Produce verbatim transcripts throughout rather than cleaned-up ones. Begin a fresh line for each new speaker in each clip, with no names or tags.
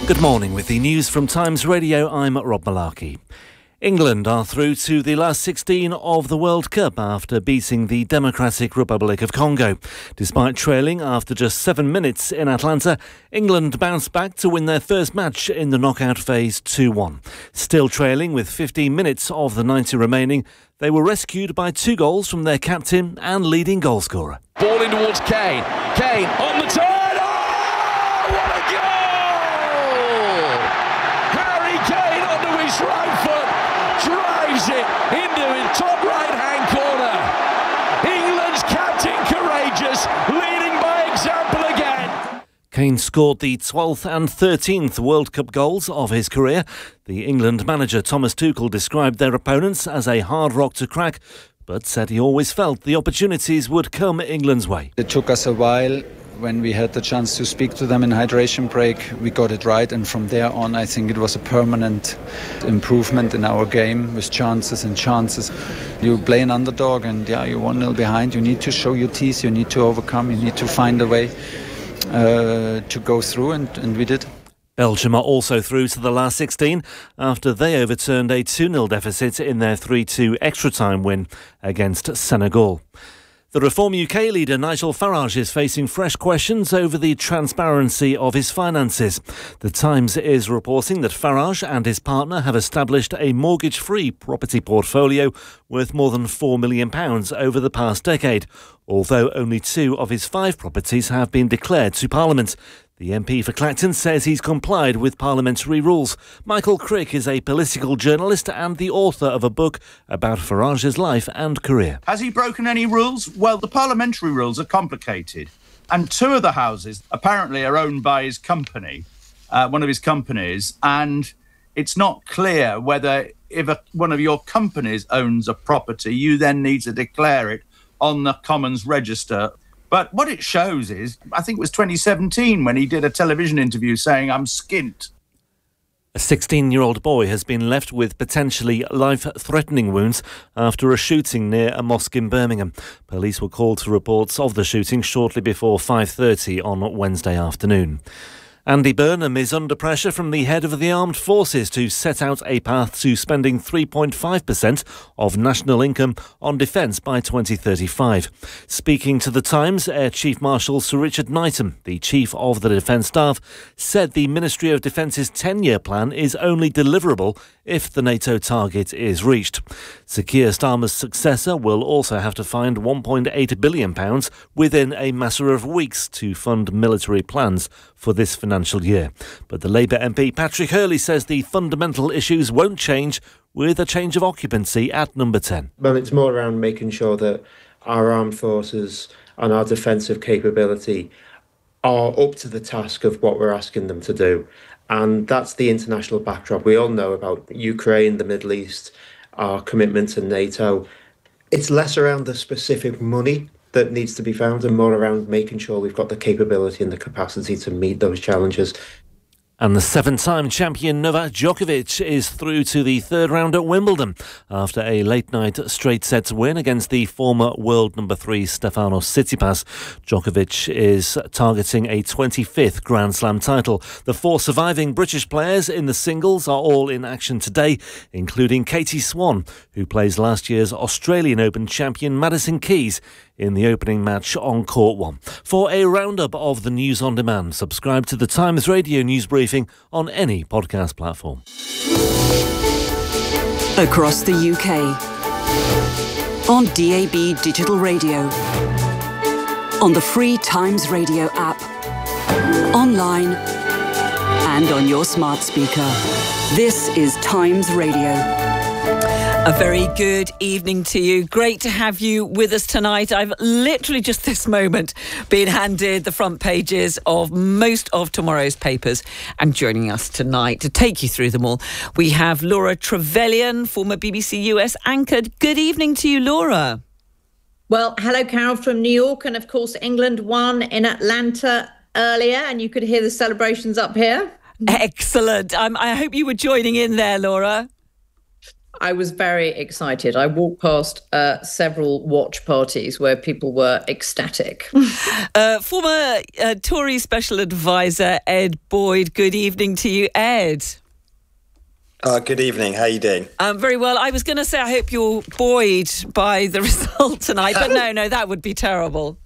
Good morning. With the news from Times Radio, I'm Rob Malarkey. England are through to the last sixteen of the World Cup after beating the Democratic Republic of Congo. Despite trailing after just seven minutes in Atlanta, England bounced back to win their first match in the knockout phase two one. Still trailing with fifteen minutes of the ninety remaining, they were rescued by two goals from their captain and leading goalscorer.
Ball in towards Kane. Kane on the turn. Oh, what a goal! Harry Kane onto his right foot, drives it into his top right-hand corner. England's captain courageous, leading by example again.
Kane scored the twelfth and thirteenth World Cup goals of his career. The England manager Thomas Tuchel described their opponents as a hard rock to crack, but said he always felt the opportunities would come England's way.
It took us a while. When we had the chance to speak to them in hydration break, we got it right, and from there on I think it was a permanent improvement in our game with chances and chances. You play an underdog and yeah, you're one nil behind, you need to show your teeth, you need to overcome, you need to find a way uh, to go through, and, and we did.
Belgium are also through to the last sixteen after they overturned a two nil deficit in their three two extra-time win against Senegal. The Reform U K leader Nigel Farage is facing fresh questions over the transparency of his finances. The Times is reporting that Farage and his partner have established a mortgage-free property portfolio worth more than four million pounds over the past decade, although only two of his five properties have been declared to Parliament. The M P for Clacton says he's complied with parliamentary rules. Michael Crick is a political journalist and the author of a book about Farage's life and career.
Has he broken any rules? Well, the parliamentary rules are complicated. And two of the houses apparently are owned by his company, uh, one of his companies. And it's not clear whether if a, one of your companies owns a property, you then need to declare it on the Commons Register. But what it shows is, I think it was twenty seventeen when he did a television interview saying, I'm skint.
A sixteen-year-old boy has been left with potentially life-threatening wounds after a shooting near a mosque in Birmingham. Police were called to reports of the shooting shortly before five thirty on Wednesday afternoon. Andy Burnham is under pressure from the head of the armed forces to set out a path to spending three point five percent of national income on defence by twenty thirty-five. Speaking to The Times, Air Chief Marshal Sir Richard Knighton, the Chief of the Defence Staff, said the Ministry of Defence's ten-year plan is only deliverable if the NATO target is reached. Sir Keir Starmer's successor will also have to find one point eight billion pounds within a matter of weeks to fund military plans for this financial year. But the Labour M P Patrick Hurley says the fundamental issues won't change with a change of occupancy at number ten.
Well, it's more around making sure that our armed forces and our defensive capability are up to the task of what we're asking them to do. And that's the international backdrop. We all know about Ukraine, the Middle East, our commitment to NATO. It's less around the specific money that needs to be found and more around making sure we've got the capability and the capacity to meet those challenges.
And the seven-time champion Novak Djokovic is through to the third round at Wimbledon after a late-night straight-sets win against the former world number three Stefanos Tsitsipas. Djokovic is targeting a twenty-fifth Grand Slam title. The four surviving British players in the singles are all in action today, including Katie Swan, who plays last year's Australian Open champion Madison Keys in the opening match on Court one. For a roundup of the news on demand, subscribe to the Times Radio News Briefing on any podcast platform.
Across the U K, on D A B digital radio, on the free Times Radio app, online and on your smart speaker. This is Times Radio.
A very good evening to you. Great to have you with us tonight. I've literally just this moment been handed the front pages of most of tomorrow's papers, and joining us tonight to take you through them all, we have Laura Trevelyan, former B B C U S anchor. Good evening to you, Laura.
Well, hello, Carol from New York. And of course, England won in Atlanta earlier, and you could hear the celebrations up here.
Excellent. Um, I hope you were joining in there, Laura.
I was very excited. I walked past uh, several watch parties where people were ecstatic.
uh, former uh, Tory Special Advisor Ed Boyd, good evening to you, Ed.
Uh, good evening. How are you doing?
Um, very well. I was going to say I hope you're buoyed by the result tonight, but no, no, that would be terrible.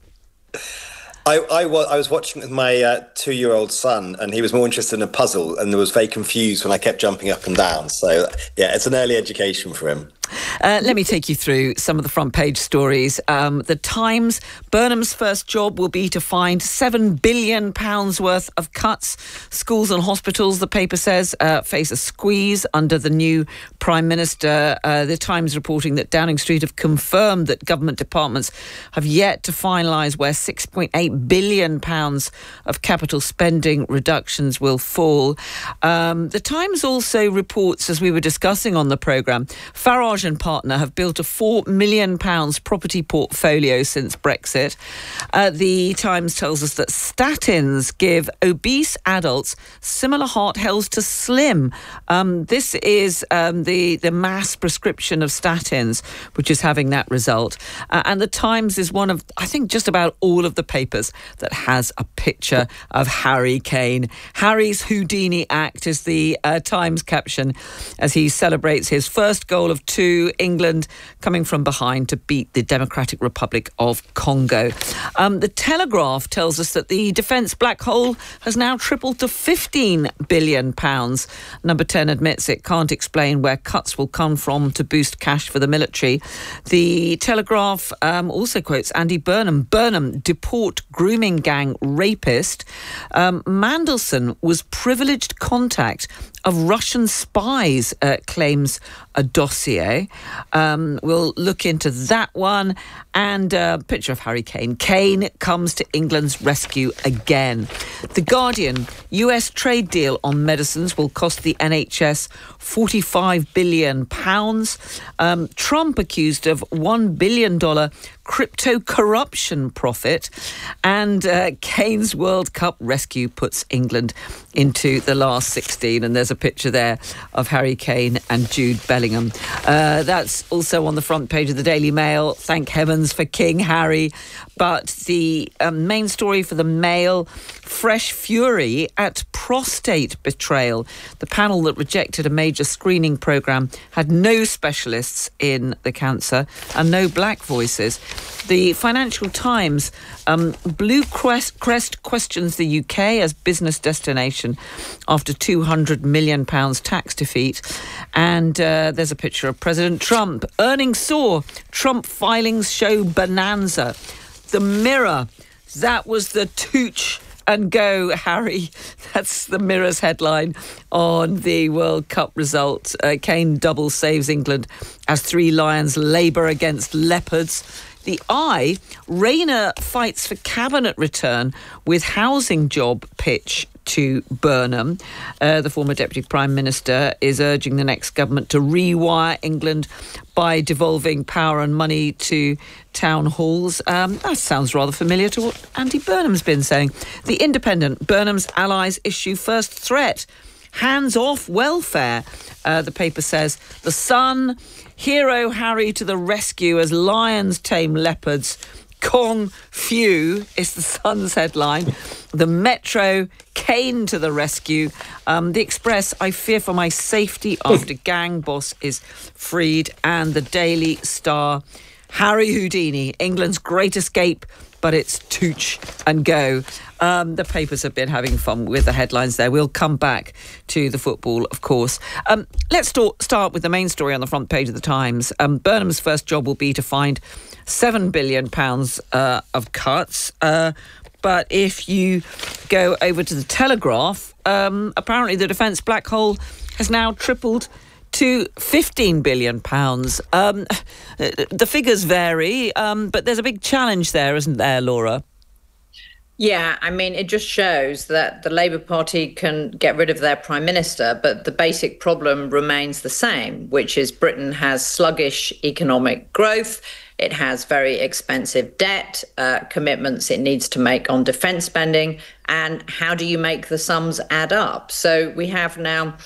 I, I, I was watching with my uh, two-year-old son, and he was more interested in a puzzle and was very confused when I kept jumping up and down. So, yeah, it's an early education for him.
Uh, let me take you through some of the front page stories. Um, the Times, Burnham's first job will be to find seven billion pounds worth of cuts. Schools and hospitals, the paper says, uh, face a squeeze under the new Prime Minister. Uh, the Times reporting that Downing Street have confirmed that government departments have yet to finalise where six point eight billion pounds of capital spending reductions will fall. Um, the Times also reports, as we were discussing on the programme, Farage and partner have built a four million pounds property portfolio since Brexit. Uh, the Times tells us that statins give obese adults similar heart health to slim. Um, this is um, the, the mass prescription of statins, which is having that result. Uh, and the Times is one of, I think, just about all of the papers that has a picture of Harry Kane. Harry's Houdini act is the uh, Times caption as he celebrates his first goal of two. England coming from behind to beat the Democratic Republic of Congo. Um, the Telegraph tells us that the defence black hole has now tripled to fifteen billion pounds. Number ten admits it can't explain where cuts will come from to boost cash for the military. The Telegraph um, also quotes Andy Burnham. Burnham, deport grooming gang rapist. Um, Mandelson was privileged contact of Russian spies, uh, claims a dossier. Um, we'll look into that one. And a uh, picture of Harry Kane. Kane comes to England's rescue again. The Guardian, U S trade deal on medicines will cost the N H S forty-five billion pounds. Um, Trump accused of one billion dollars crypto corruption profit. And uh, Kane's World Cup rescue puts England into the last sixteen. And there's a picture there of Harry Kane and Jude Bellingham. Uh, that's also on the front page of the Daily Mail. Thank heavens for King Harry. But the um, main story for the Mail, fresh fury at prostate betrayal. The panel that rejected a major screening programme had no specialists in the cancer and no black voices. The Financial Times, um, Blue Crest, Crest questions the U K as business destination after two hundred million pounds tax defeat. And uh, there's a picture of President Trump. Earnings soar. Trump filings show bonanza. The Mirror, that was the tooch and go, Harry. That's the Mirror's headline on the World Cup result. Uh, Kane double saves England as three Lions labour against leopards. The Eye, Rayner fights for cabinet return with housing job pitch to Burnham. Uh, the former Deputy Prime Minister is urging the next government to rewire England by devolving power and money to town halls. Um, that sounds rather familiar to what Andy Burnham's been saying. The Independent, Burnham's allies issue first threat. Hands-off welfare, uh, the paper says. The Sun, hero Harry to the rescue as lions tame leopards. Kong Few is the Sun's headline. The Metro, Kane to the rescue. Um, the Express, I fear for my safety after gang boss is freed. And the Daily Star, Harry Houdini, England's great escape, but it's tooch and go. Um, the papers have been having fun with the headlines there. We'll come back to the football, of course. Um, let's st- start with the main story on the front page of the Times. Um, Burnham's first job will be to find seven billion pounds uh, of cuts. Uh, but if you go over to the Telegraph, um, apparently the defence black hole has now tripled to fifteen billion pounds. Um, the figures vary, um, but there's a big challenge there, isn't there, Laura?
Yeah, I mean, it just shows that the Labour Party can get rid of their Prime Minister, but the basic problem remains the same, which is Britain has sluggish economic growth. It has very expensive debt, uh, commitments it needs to make on defence spending. And how do you make the sums add up? So we have now,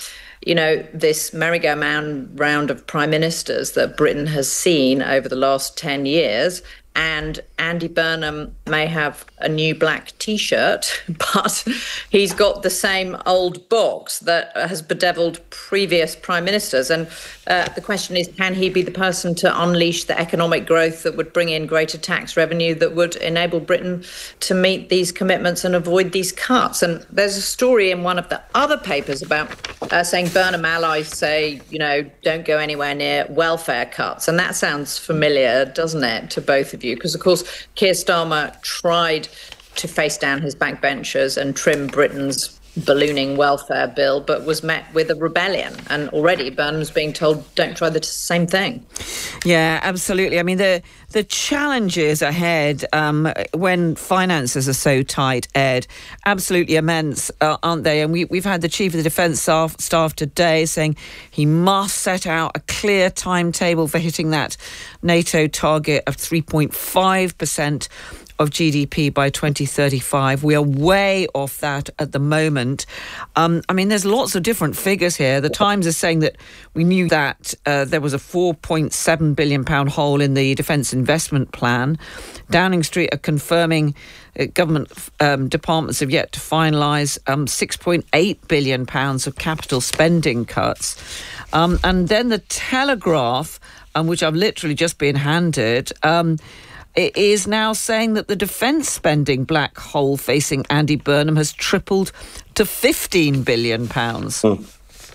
you know, this merry-go-round round of prime ministers that Britain has seen over the last ten years. And Andy Burnham may have a new black T-shirt, but he's got the same old box that has bedeviled previous prime ministers. And uh, the question is, can he be the person to unleash the economic growth that would bring in greater tax revenue that would enable Britain to meet these commitments and avoid these cuts? And there's a story in one of the other papers about uh, saying Burnham allies say, you know, don't go anywhere near welfare cuts. And that sounds familiar, doesn't it, to both of you? Because, of course, Keir Starmer tried to face down his backbenchers and trim Britain's ballooning welfare bill, but was met with a rebellion. And already Burnham's being told, don't try the same thing.
Yeah, absolutely. I mean, the the challenges ahead um, when finances are so tight, Ed, absolutely immense, uh, aren't they? And we, we've had the Chief of the Defence staff, staff today saying he must set out a clear timetable for hitting that NATO target of three point five percent of G D P by twenty thirty-five. We are way off that at the moment. Um, I mean, there's lots of different figures here. The Times is saying that we knew that uh, there was a four point seven billion pounds hole in the Defence Investment Plan. Downing Street are confirming uh, government um, departments have yet to finalise um, six point eight billion pounds of capital spending cuts. Um, and then the Telegraph, um, which I've literally just been handed, um, it is now saying that the defence spending black hole facing Andy Burnham has tripled to fifteen billion pounds. Mm.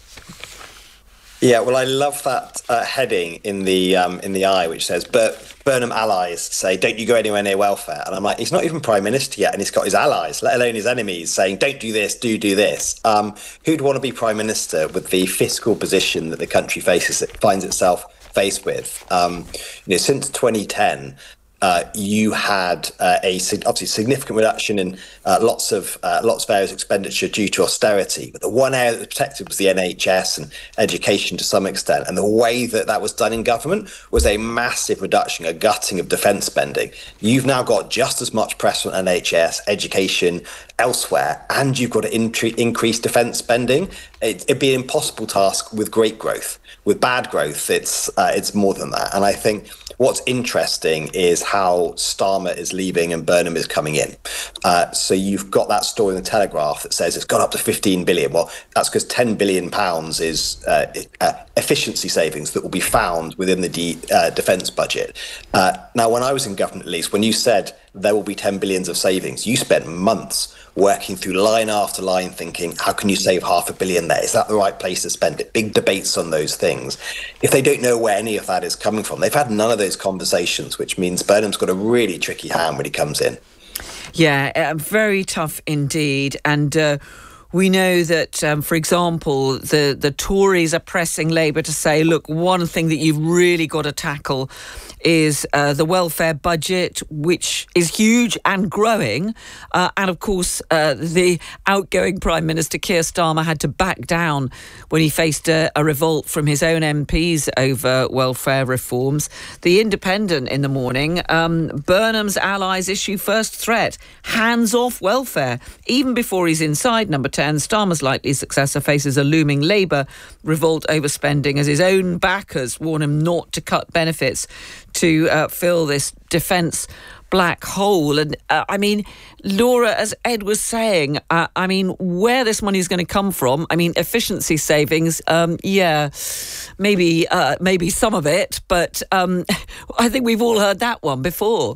Yeah, well, I love that uh, heading in the um, in the Eye, which says, Bur- Burnham allies say, don't you go anywhere near welfare. And I'm like, he's not even Prime Minister yet, and he's got his allies, let alone his enemies, saying, don't do this, do do this. Um, who'd want to be Prime Minister with the fiscal position that the country faces, it finds itself faced with? Um, you know, since twenty ten, Uh, you had uh, a obviously significant reduction in uh, lots of uh, lots of areas of expenditure due to austerity, but the one area that was protected was the N H S and education to some extent. And the way that that was done in government was a massive reduction, a gutting of defence spending. You've now got just as much pressure on N H S, education, elsewhere, and you've got to in- increase defence spending. It, it'd be an impossible task with great growth. With bad growth, it's uh, it's more than that. And I think what's interesting is how Starmer is leaving and Burnham is coming in. Uh, so you've got that story in the Telegraph that says it's gone up to fifteen billion. Well, that's because ten billion pounds is uh, uh, efficiency savings that will be found within the de- uh, defence budget. Uh, now, when I was in government, at least, when you said there will be ten billions of savings, you spent months working through line after line thinking, how can you save half a billion there? Is that the right place to spend it? Big debates on those things. If they don't know where any of that is coming from, they've had none of those conversations, which means Burnham's got a really tricky hand when he comes in.
Yeah, uh, very tough indeed. And uh, we know that, um, for example, the, the Tories are pressing Labour to say, look, one thing that you've really got to tackle is uh, the welfare budget, which is huge and growing. Uh, and of course, uh, the outgoing Prime Minister Keir Starmer had to back down when he faced a, a revolt from his own M Ps over welfare reforms. The Independent in the morning, um, Burnham's allies issue first threat, hands off welfare. Even before he's inside number ten, Starmer's likely successor faces a looming Labour revolt over spending as his own backers warn him not to cut benefits to uh, fill this defence black hole. And uh, I mean, Laura, as Ed was saying, uh, I mean, where this money is going to come from, I mean, efficiency savings, um, yeah, maybe uh, maybe some of it, but um, I think we've all heard that one before.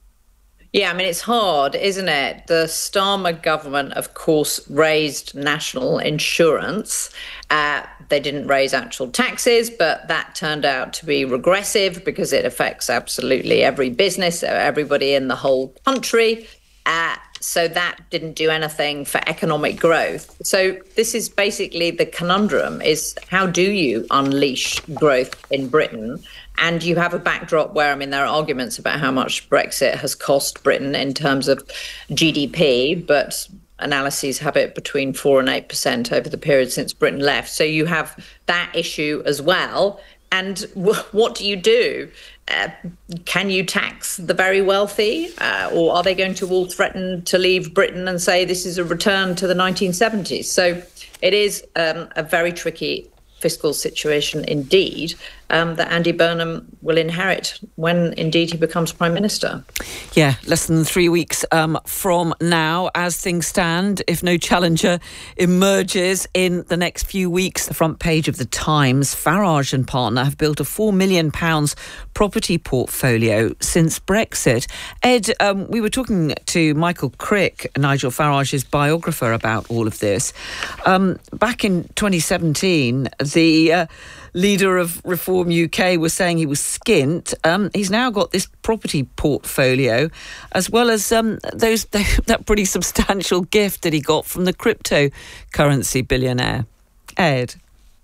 Yeah, I mean, it's hard, isn't it? The Starmer government, of course, raised national insurance. Uh, they didn't raise actual taxes, but that turned out to be regressive because it affects absolutely every business, everybody in the whole country. Uh, so that didn't do anything for economic growth. So this is basically the conundrum, is how do you unleash growth in Britain? And you have a backdrop where, I mean, there are arguments about how much Brexit has cost Britain in terms of G D P, but analyses have it between four and eight percent over the period since Britain left. So you have that issue as well. and w- what do you do? Uh, can you tax the very wealthy? Uh, or are they going to all threaten to leave Britain and say this is a return to the nineteen seventies? So it is um, a very tricky fiscal situation indeed um, that Andy Burnham will inherit when indeed he becomes Prime Minister.
Yeah, less than three weeks um, from now, as things stand, if no challenger emerges in the next few weeks. The front page of The Times, Farage and partner have built a four million pounds property portfolio since Brexit. Ed, um, we were talking to Michael Crick, Nigel Farage's biographer, about all of this. Um, back in twenty seventeen, the uh, leader of Reform U K was saying he was skint. Um, he's now got this property portfolio, as well as um, those that pretty substantial gift that he got from the cryptocurrency billionaire. Ed?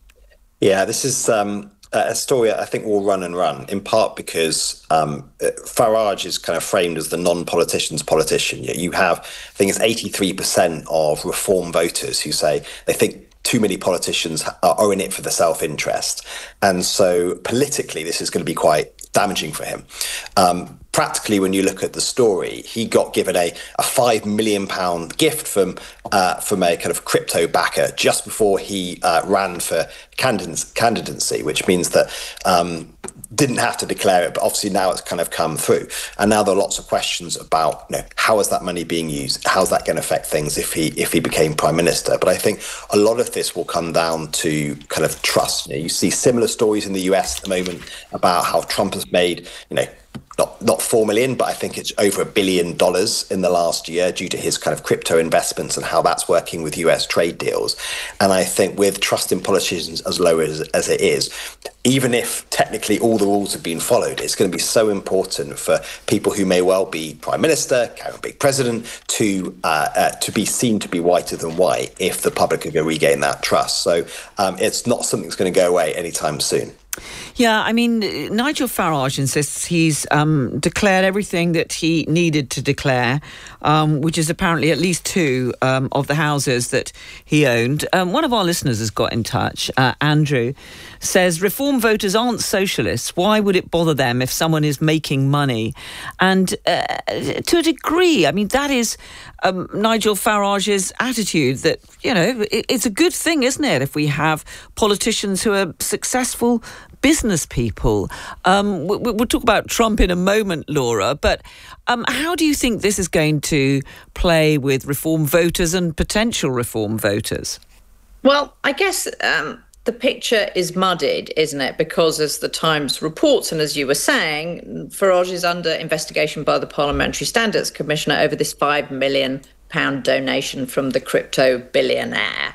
Yeah, this is um, a story I think will run and run, in part because um, Farage is kind of framed as the non-politician's politician. You have, I think it's eighty-three percent of Reform voters who say they think too many politicians are in it for the self-interest. And so politically, this is going to be quite damaging for him. Um, practically, when you look at the story, he got given a, a five million pound gift from uh, from a kind of crypto backer just before he uh, ran for candidacy, which means that um, didn't have to declare it, but obviously now it's kind of come through. And now there are lots of questions about, you know, how is that money being used? How's that going to affect things if he if he became Prime Minister? But I think a lot of this will come down to kind of trust. You know, you see similar stories in the U S at the moment about how Trump has made, you know, Not, not four million, but I think it's over a billion dollars in the last year due to his kind of crypto investments and how that's working with U S trade deals. And I think with trust in politicians as low as, as it is, even if technically all the rules have been followed, it's going to be so important for people who may well be Prime Minister, current big president, to uh, uh, to be seen to be whiter than white if the public are going to regain that trust. So um, it's not something that's going to go away anytime soon.
Yeah, I mean, Nigel Farage insists he's um, declared everything that he needed to declare, um, which is apparently at least two um, of the houses that he owned. Um, one of our listeners has got in touch, uh, Andrew, says, Reform voters aren't socialists. Why would it bother them if someone is making money? And uh, to a degree, I mean, that is um, Nigel Farage's attitude that, you know, it, it's a good thing, isn't it, if we have politicians who are successful business people. Um, we, we'll talk about Trump in a moment, Laura, but um, how do you think this is going to play with Reform voters and potential Reform voters?
Well, I guess um, the picture is muddied, isn't it? Because as the Times reports, and as you were saying, Farage is under investigation by the Parliamentary Standards Commissioner over this five million pound donation from the crypto billionaire.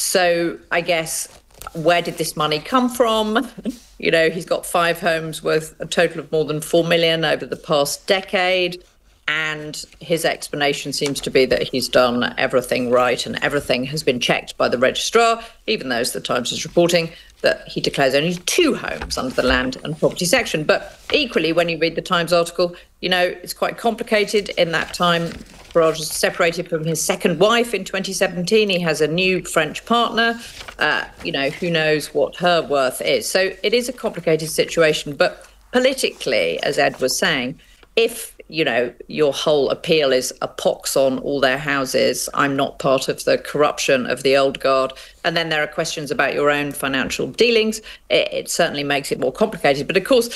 So I guess, where did this money come from? You know, he's got five homes worth a total of more than four million over the past decade. And his explanation seems to be that he's done everything right and everything has been checked by the registrar, even though, as the Times is reporting, that he declares only two homes under the land and property section. But equally, when you read the Times article, you know, it's quite complicated. In that time, Farage was separated from his second wife in twenty seventeen. He has a new French partner. Uh, you know, who knows what her worth is. So it is a complicated situation. But politically, as Ed was saying, if, you know, your whole appeal is a pox on all their houses, I'm not part of the corruption of the old guard, and then there are questions about your own financial dealings, it, it certainly makes it more complicated. But of course,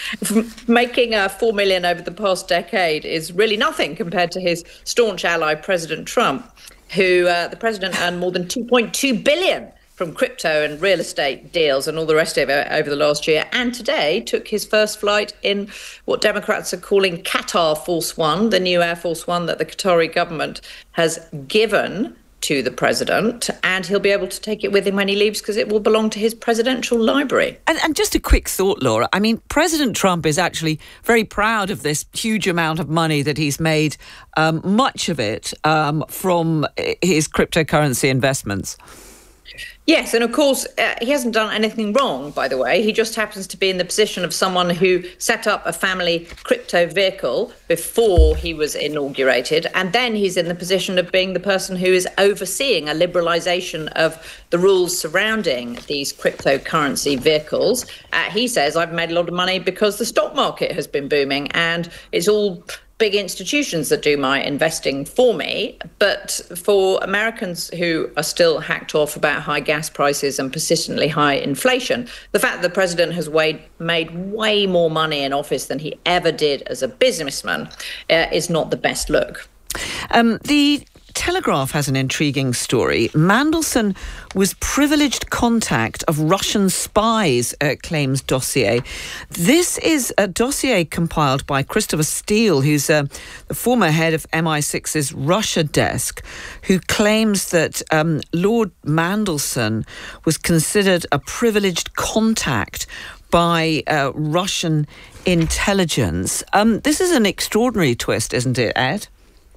making uh, four million over the past decade is really nothing compared to his staunch ally, President Trump, who uh, the president earned more than two point two billion from crypto and real estate deals and all the rest of it over the last year, and today took his first flight in what Democrats are calling Qatar Force One, the new Air Force One that the Qatari government has given to the president, and he'll be able to take it with him when he leaves because it will belong to his presidential library.
And, and just a quick thought, Laura. I mean, President Trump is actually very proud of this huge amount of money that he's made, um, much of it um, from his cryptocurrency investments.
Yes, and of course, uh, he hasn't done anything wrong, by the way. He just happens to be in the position of someone who set up a family crypto vehicle before he was inaugurated. And then he's in the position of being the person who is overseeing a liberalisation of the rules surrounding these cryptocurrency vehicles. Uh, he says, I've made a lot of money because the stock market has been booming and it's all big institutions that do my investing for me. But for Americans who are still hacked off about high gas prices and persistently high inflation, the fact that the president has weighed, made way more money in office than he ever did as a businessman uh, is not the best look.
Um, the Telegraph has an intriguing story. Mandelson was privileged contact of Russian spies, uh, claims dossier. This is a dossier compiled by Christopher Steele, who's uh, the former head of M I six's Russia desk, who claims that um, Lord Mandelson was considered a privileged contact by uh, Russian intelligence. Um, this is an extraordinary twist, isn't it, Ed?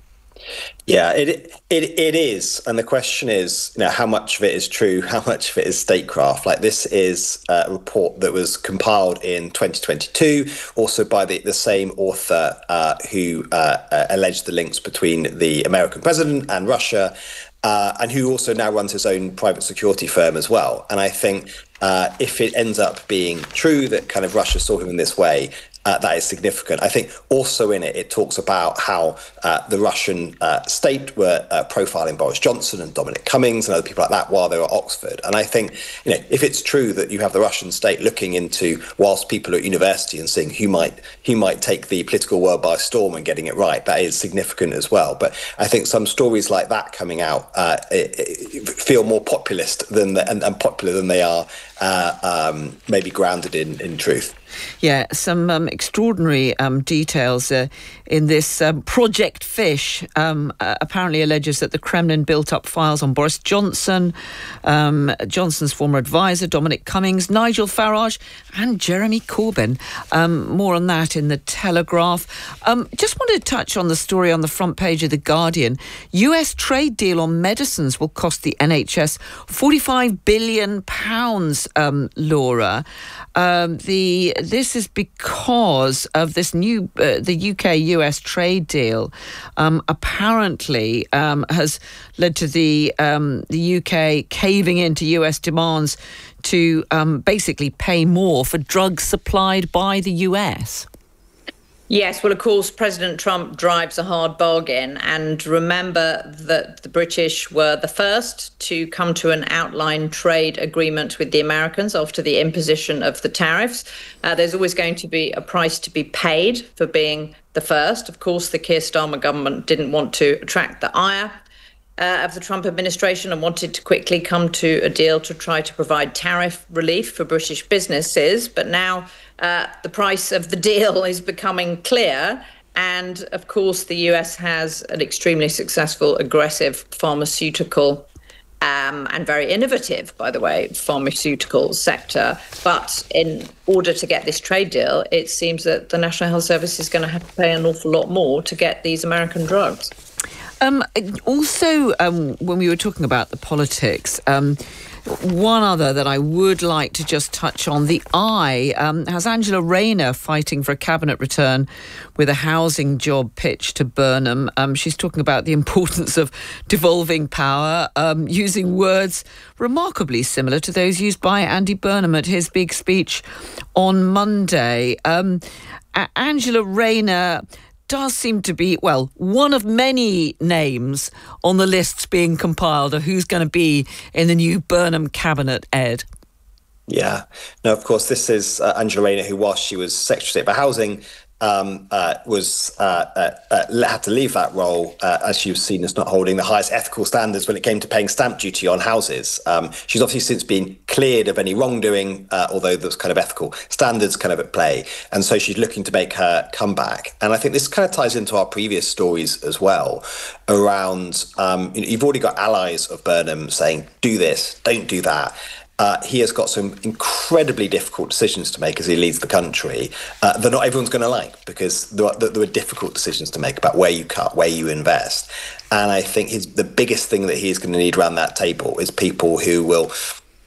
Yeah, it it it is, and the question is, you know, how much of it is true, how much of it is statecraft? Like, this is a report that was compiled in twenty twenty-two, also by the the same author uh, who uh, uh, alleged the links between the American president and Russia, uh, and who also now runs his own private security firm as well. And I think uh, if it ends up being true that kind of Russia saw him in this way, Uh, that is significant. I think also in it, it talks about how uh, the Russian uh, state were uh, profiling Boris Johnson and Dominic Cummings and other people like that while they were at Oxford. And I think, you know, if it's true that you have the Russian state looking into, whilst people are at university, and seeing who might who might take the political world by storm and getting it right, that is significant as well. But I think some stories like that coming out uh, it, it feel more populist than the, and, and popular than they are uh, um, maybe grounded in, in truth.
Yeah, some um, extraordinary um, details uh, in this. Um, Project Fish um, uh, apparently alleges that the Kremlin built up files on Boris Johnson, um, Johnson's former advisor, Dominic Cummings, Nigel Farage and Jeremy Corbyn. Um, more on that in the Telegraph. Um, just wanted to touch on the story on the front page of The Guardian. U S trade deal on medicines will cost the N H S forty-five billion pounds, um, Laura. Um, the This is because of this new, uh, the U K U S trade deal um, apparently um, has led to the um, the U K caving into U S demands to um, basically pay more for drugs supplied by the U S.
Yes, well, of course, President Trump drives a hard bargain. And remember that the British were the first to come to an outline trade agreement with the Americans after the imposition of the tariffs. Uh, there's always going to be a price to be paid for being the first. Of course, the Keir Starmer government didn't want to attract the ire Uh, of the Trump administration and wanted to quickly come to a deal to try to provide tariff relief for British businesses. But now uh, the price of the deal is becoming clear. And of course, the U S has an extremely successful, aggressive pharmaceutical um, and very innovative, by the way, pharmaceutical sector. But in order to get this trade deal, it seems that the National Health Service is going to have to pay an awful lot more to get these American drugs.
Um, also, um, when we were talking about the politics, um, one other that I would like to just touch on, the Eye um, has Angela Rayner fighting for a cabinet return with a housing job pitch to Burnham. Um, she's talking about the importance of devolving power, um, using words remarkably similar to those used by Andy Burnham at his big speech on Monday. Um, A- Angela Rayner does seem to be, well, one of many names on the lists being compiled of who's going to be in the new Burnham cabinet, Ed.
Yeah. No, of course, this is uh, Angela Rayner, who, whilst she was Secretary of State for Housing, um, uh, was uh, uh, uh, had to leave that role uh, as she was seen as not holding the highest ethical standards when it came to paying stamp duty on houses. Um, she's obviously since been cleared of any wrongdoing, uh, although there's kind of ethical standards kind of at play. And so she's looking to make her comeback. And I think this kind of ties into our previous stories as well around, um, you know, you've already got allies of Burnham saying, do this, don't do that. Uh, he has got some incredibly difficult decisions to make as he leads the country uh, that not everyone's going to like, because there are, there are difficult decisions to make about where you cut, where you invest. And I think his, the biggest thing that he's going to need around that table is people who will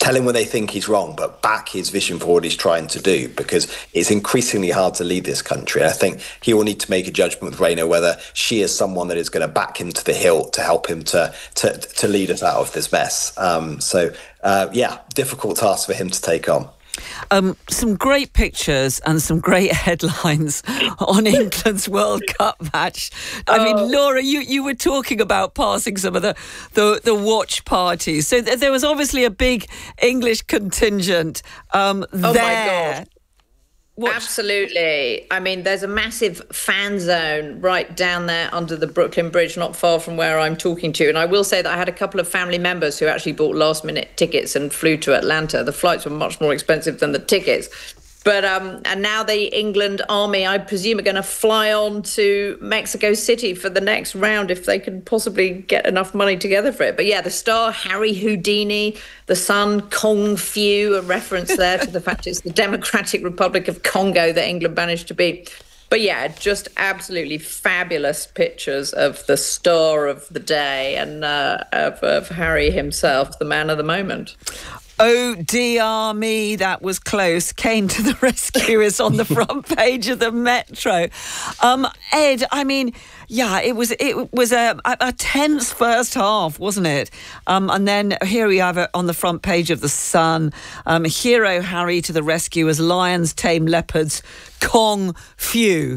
tell him when they think he's wrong, but back his vision for what he's trying to do, because it's increasingly hard to lead this country. And I think he will need to make a judgment with Rayner whether she is someone that is going to back him to the hilt to help him to to, to lead us out of this mess. Um, so, uh, yeah, difficult task for him to take on.
Um, some great pictures and some great headlines on England's World Cup match. I mean,
Oh.
Laura, you, you were talking about passing some of the, the, the watch parties. So th- there was obviously a big English contingent um,
Oh, my
there.
God.
Watch-
Absolutely. I mean, there's a massive fan zone right down there under the Brooklyn Bridge, not far from where I'm talking to. And I will say that I had a couple of family members who actually bought last minute tickets and flew to Atlanta. The flights were much more expensive than the tickets. But um, and now the England army, I presume, are going to fly on to Mexico City for the next round if they can possibly get enough money together for it. But yeah, the star Harry Houdini, the son Kong Fu, a reference there to the fact it's the Democratic Republic of Congo that England managed to beat. But yeah, just absolutely fabulous pictures of the star of the day and uh, of, of Harry himself, the man of the moment.
Oh dear me, that was close. Came to the rescue is on the front page of the Metro. Um, Ed, I mean, yeah, it was it was a, a tense first half, wasn't it? Um, and then here we have it on the front page of the Sun. Um, hero Harry to the rescue as lions tame leopards. Kong Fu.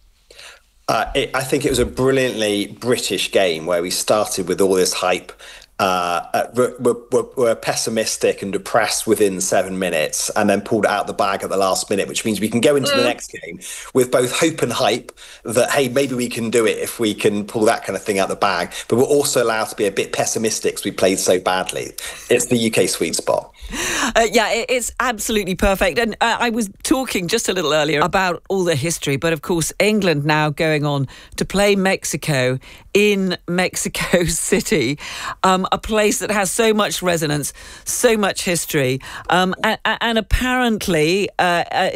Uh, it, I think it was a brilliantly British game where we started with all this hype. Uh, we're, we're, we're pessimistic and depressed within seven minutes and then pulled it out the bag at the last minute, which means we can go into mm. the next game with both hope and hype that, hey, maybe we can do it if we can pull that kind of thing out the bag. But we're also allowed to be a bit pessimistic because we played so badly. It's the U K sweet spot.
Uh, yeah, it, it's absolutely perfect. And uh, I was talking just a little earlier about all the history, but of course, England now going on to play Mexico in Mexico City, um, a place that has so much resonance, so much history. Um, and, and apparently, uh, uh,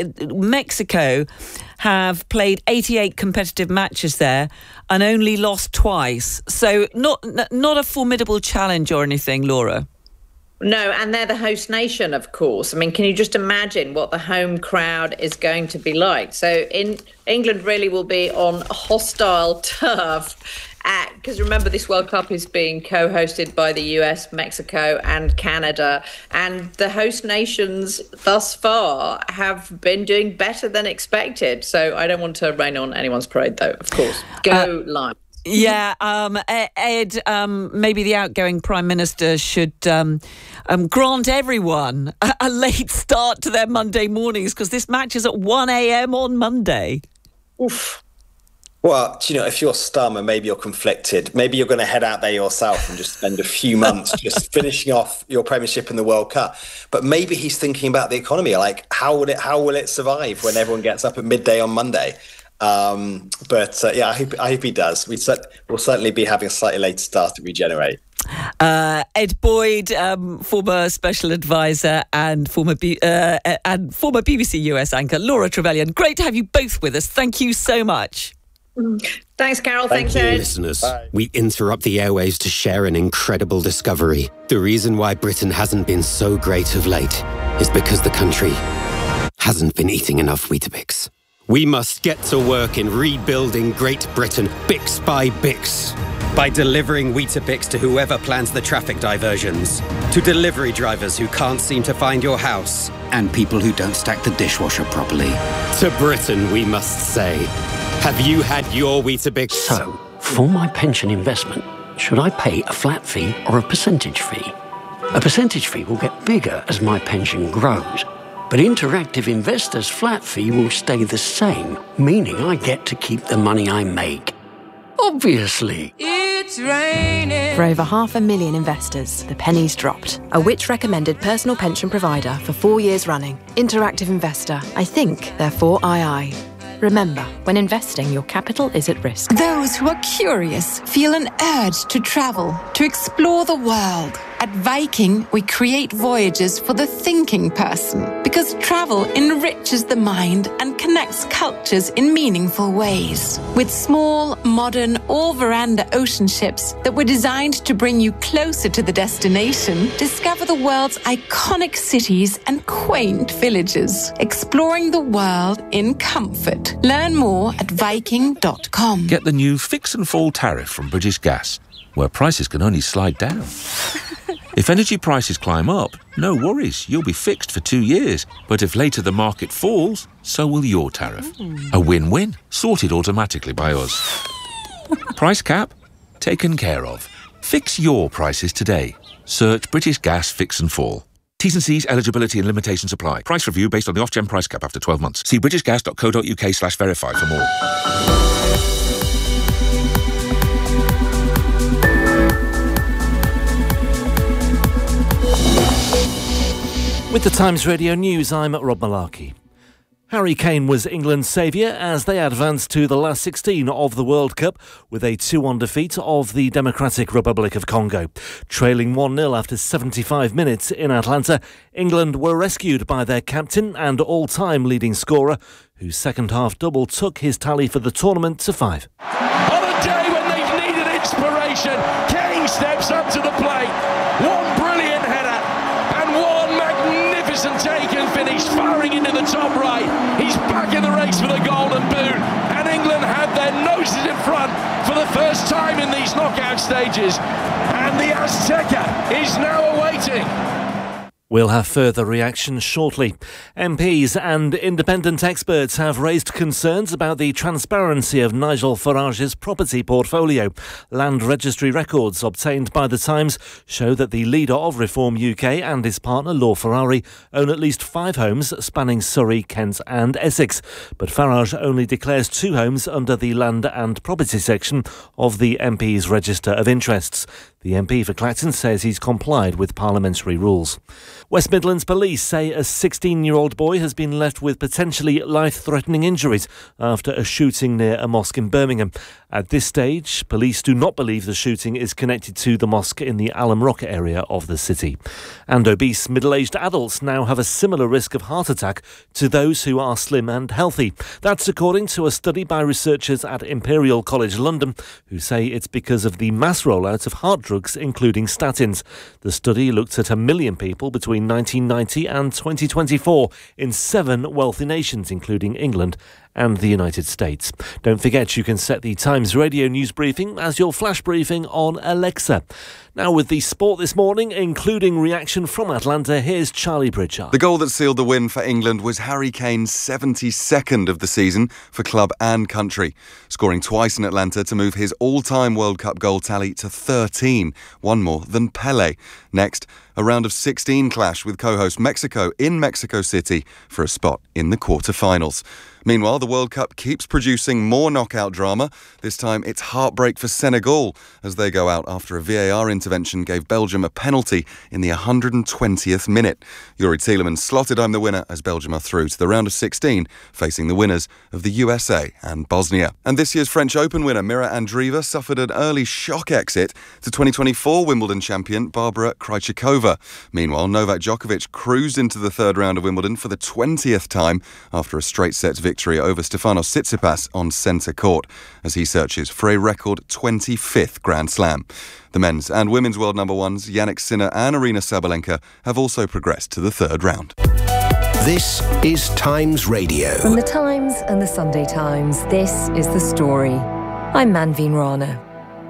Mexico have played eighty-eight competitive matches there and only lost twice. So not not a formidable challenge or anything, Laura.
No, and they're the host nation, of course. I mean, can you just imagine what the home crowd is going to be like? So in England really will be on hostile turf. Because remember, this World Cup is being co-hosted by the U S, Mexico and Canada. And the host nations thus far have been doing better than expected. So I don't want to rain on anyone's parade, though, of course. Go uh, Lions.
Yeah, um, Ed, um, maybe the outgoing Prime Minister should um, um, grant everyone a, a late start to their Monday mornings because this match is at one a.m. on Monday.
Oof. Well, you know, if you're stum and maybe you're conflicted, maybe you're going to head out there yourself and just spend a few months just finishing off your Premiership in the World Cup. But maybe he's thinking about the economy, like how will it how will it survive when everyone gets up at midday on Monday? Um, but uh, yeah, I hope, I hope he does. We cert- we'll certainly be having a slightly later start to regenerate.
Uh, Ed Boyd, um, former special advisor and former B- uh, and former B B C U S anchor, Laura Trevelyan. Great to have you both with us. Thank you so much.
Thanks, Carol.
Thank
Thanks,
you.
Ed.
Listeners,
Bye.
we interrupt the airwaves to share an incredible discovery. The reason why Britain hasn't been so great of late is because the country hasn't been eating enough Weetabix. We must get to work in rebuilding Great Britain, Bix by Bix. By delivering Weetabix to whoever plans the traffic diversions, to delivery drivers who can't seem to find your house,
and people who don't stack the dishwasher properly.
To Britain, we must say, have you had your Weetabix?
So, for my pension investment, should I pay a flat fee or a percentage fee? A percentage fee will get bigger as my pension grows. But Interactive Investor's flat fee will stay the same, meaning I get to keep the money I make. Obviously.
It's raining. For over half a million investors, the penny's dropped. A Which-recommended personal pension provider for four years running. Interactive Investor. I think, therefore I I. Remember, when investing, your capital is at risk.
Those who are curious feel an urge to travel, to explore the world. At Viking, we create voyages for the thinking person because travel enriches the mind and connects cultures in meaningful ways. With small, modern, all-veranda ocean ships that were designed to bring you closer to the destination, discover the world's iconic cities and quaint villages, exploring the world in comfort. Learn more at viking dot com.
Get the new Fix and Fall tariff from British Gas, where prices can only slide down. If energy prices climb up, no worries, you'll be fixed for two years. But if later the market falls, so will your tariff. Mm. A win-win, sorted automatically by us. Price cap? Taken care of. Fix your prices today. Search British Gas Fix and Fall. T's and C's, eligibility and limitations apply. Price review based on the Ofgem price cap after twelve months. See britishgas.co.uk slash verify for more.
With the Times Radio News, I'm Rob Malarkey. Harry Kane was England's saviour as they advanced to the last sixteen of the World Cup with a two one defeat of the Democratic Republic of Congo. Trailing one nil after seventy-five minutes in Atlanta, England were rescued by their captain and all-time leading scorer, whose second-half double took his tally for the tournament to five.
On a day when they've needed inspiration, Kane steps up to the plate. One brilliant header and one magnificent take and finish, firing into the top right. He's back in the race for the Golden Boot, and England have their noses in front for the first time in these knockout stages. And the Azteca is now awaiting.
We'll have further reactions shortly. M Ps and independent experts have raised concerns about the transparency of Nigel Farage's property portfolio. Land registry records obtained by The Times show that the leader of Reform U K and his partner Law Ferrari own at least five homes spanning Surrey, Kent and Essex. But Farage only declares two homes under the Land and Property section of the M P's Register of Interests. The M P for Clacton says he's complied with parliamentary rules. West Midlands Police say a sixteen-year-old boy has been left with potentially life-threatening injuries after a shooting near a mosque in Birmingham. At this stage, police do not believe the shooting is connected to the mosque in the Alum Rock area of the city. And obese middle-aged adults now have a similar risk of heart attack to those who are slim and healthy. That's according to a study by researchers at Imperial College London, who say it's because of the mass rollout of heart drugs, including statins. The study looked at a million people between nineteen ninety and twenty twenty-four in seven wealthy nations, including England and the United States. Don't forget you can set the Times Radio news briefing as your flash briefing on Alexa. Now with the sport this morning, including reaction from Atlanta, here's Charlie Pritchard.
The goal that sealed the win for England was Harry Kane's seventy-second of the season for club and country, scoring twice in Atlanta to move his all-time World Cup goal tally to thirteen, one more than Pelé. Next, a round of sixteen clash with co-host Mexico in Mexico City for a spot in the quarter-finals. Meanwhile, the World Cup keeps producing more knockout drama. This time it's heartbreak for Senegal as they go out after a V A R intervention gave Belgium a penalty in the one hundred twentieth minute. Yuri Tielemans slotted home the winner as Belgium are through to the round of sixteen, facing the winners of the U S A and Bosnia. And this year's French Open winner Mira Andreeva suffered an early shock exit to twenty twenty-four Wimbledon champion Barbara Krejcikova. Meanwhile, Novak Djokovic cruised into the third round of Wimbledon for the twentieth time after a straight sets victory over Stefanos Tsitsipas on centre court as he searches for a record twenty-fifth Grand Slam. The men's and women's world number ones Jannik Sinner and Aryna Sabalenka have also progressed to the third round.
This is Times Radio.
From the Times and the Sunday Times, this is The Story. I'm Manveen Rana.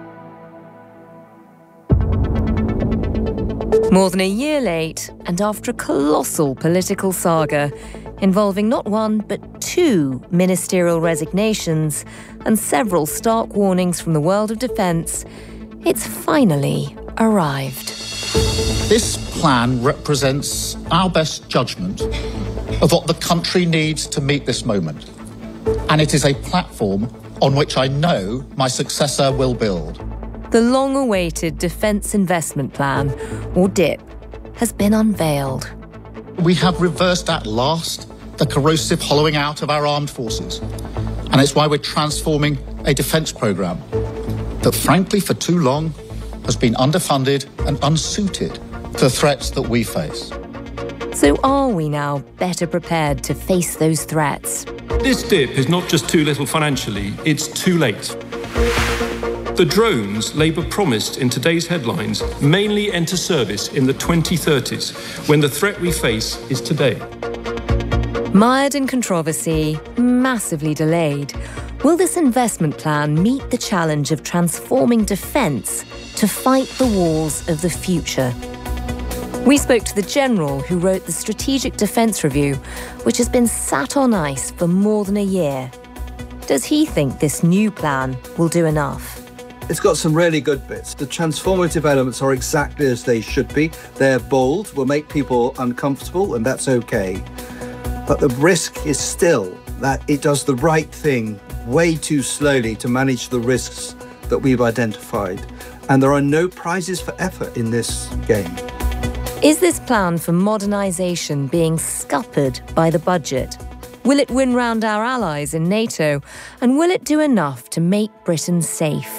More than a year late, and after a colossal political saga involving not one but two ministerial resignations and several stark warnings from the world of defence, it's finally arrived.
This plan represents our best judgment of what the country needs to meet this moment. And it is a platform on which I know my successor will build.
The long-awaited Defence Investment Plan, or D I P, has been unveiled.
We have reversed at last the corrosive hollowing out of our armed forces. And it's why we're transforming a defence programme that, frankly, for too long, has been underfunded and unsuited to the threats that we face.
So are we now better prepared to face those threats?
This dip is not just too little financially, it's too late. The drones Labour promised in today's headlines mainly enter service in the twenty thirties, when the threat we face is today.
Mired in controversy, massively delayed, will this investment plan meet the challenge of transforming defence to fight the wars of the future? We spoke to the General who wrote the Strategic Defence Review, which has been sat on ice for more than a year. Does he think this new plan will do enough?
It's got some really good bits. The transformative elements are exactly as they should be. They're bold, will make people uncomfortable, and that's okay. But the risk is still that it does the right thing way too slowly to manage the risks that we've identified. And there are no prizes for effort in this game.
Is this plan for modernisation being scuppered by the budget? Will it win round our allies in NATO? And will it do enough to make Britain safe?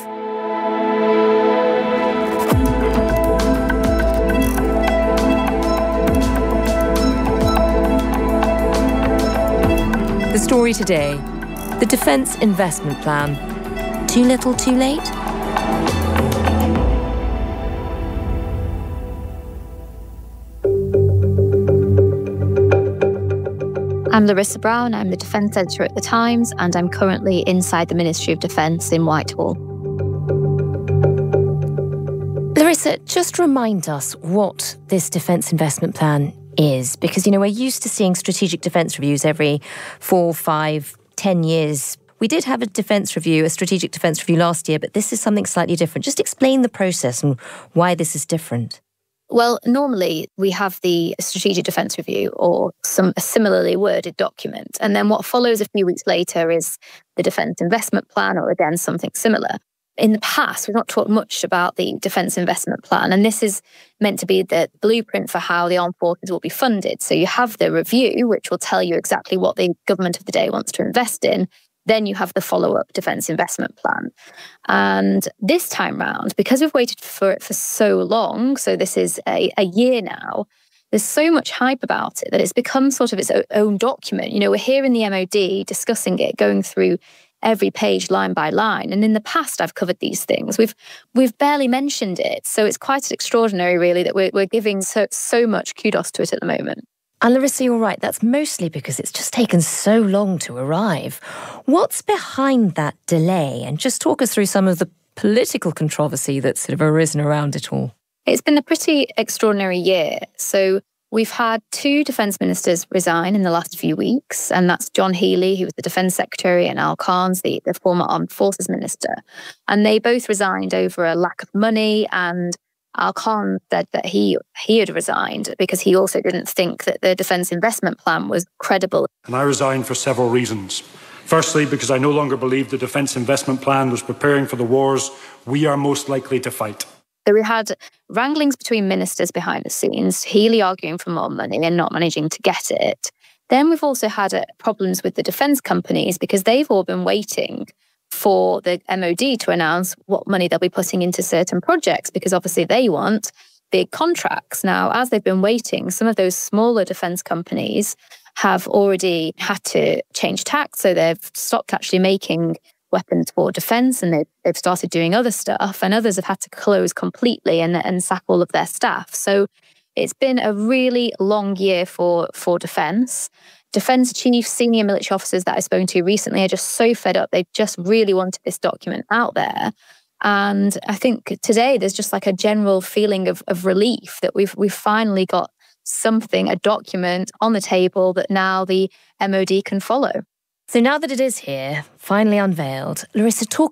The story today, the Defence Investment Plan. Too little, too late?
I'm Larissa Brown, I'm the Defence Editor at The Times, and I'm currently inside the Ministry of Defence in Whitehall.
Larissa, just remind us what this Defence Investment Plan is, because, you know, we're used to seeing strategic defence reviews every four, five, ten years. We did have a defence review, a strategic defence review last year, but this is something slightly different. Just explain the process and why this is different.
Well, normally we have the Strategic Defence Review or some a similarly worded document. And then what follows a few weeks later is the Defence Investment Plan, or again, something similar. In the past, we've not talked much about the Defence Investment Plan, and this is meant to be the blueprint for how the armed forces will be funded. So you have the review, which will tell you exactly what the government of the day wants to invest in. Then you have the follow-up Defence Investment Plan. And this time round, because we've waited for it for so long, so this is a, a year now, there's so much hype about it that it's become sort of its own document. You know, we're here in the M O D discussing it, going through every page line by line. And in the past, I've covered these things. We've we've barely mentioned it. So it's quite extraordinary, really, that we're, we're giving so, so much kudos to it at the moment.
And Larissa, you're right, that's mostly because it's just taken so long to arrive. What's behind that delay? And just talk us through some of the political controversy that's sort of arisen around it all.
It's been a pretty extraordinary year. So we've had two defence ministers resign in the last few weeks, and that's John Healey, who was the Defence Secretary, and Al Carnes, the, the former Armed Forces Minister. And they both resigned over a lack of money, and Al Carnes said that he he had resigned because he also didn't think that the Defence Investment Plan was credible.
And I resigned for several reasons. Firstly, because I no longer believed the Defence Investment Plan was preparing for the wars we are most likely to fight.
So we had wranglings between ministers behind the scenes, Healey arguing for more money and not managing to get it. Then we've also had uh, problems with the defence companies because they've all been waiting for the M O D to announce what money they'll be putting into certain projects, because obviously they want big contracts. Now, as they've been waiting, some of those smaller defence companies have already had to change tack, so they've stopped actually making weapons for defence, and they've, they've started doing other stuff, and others have had to close completely and, and sack all of their staff. So it's been a really long year for, for defence. Defence chiefs, senior military officers that I've spoken to recently are just so fed up. They just really wanted this document out there. And I think today there's just like a general feeling of, of relief that we've we've finally got something, a document on the table that now the M O D can follow.
So now that it is here, finally unveiled, Larissa, talk